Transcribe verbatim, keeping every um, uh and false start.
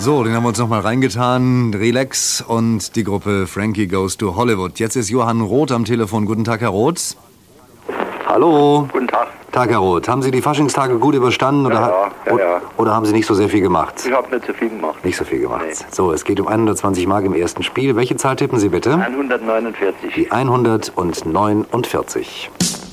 So, den haben wir uns noch mal reingetan. Relax und die Gruppe Frankie Goes to Hollywood. Jetzt ist Johann Roth am Telefon. Guten Tag, Herr Roth. Hallo. Guten Tag. Tag, Herr Roth. Haben Sie die Faschingstage gut überstanden? Oder, ja, ja, ja. oder haben Sie nicht so sehr viel gemacht? Ich habe nicht so viel gemacht. Nicht so viel gemacht. Nee. So, es geht um hundertzwanzig Mark im ersten Spiel. Welche Zahl tippen Sie bitte? hundertneunundvierzig. Die hundertneunundvierzig.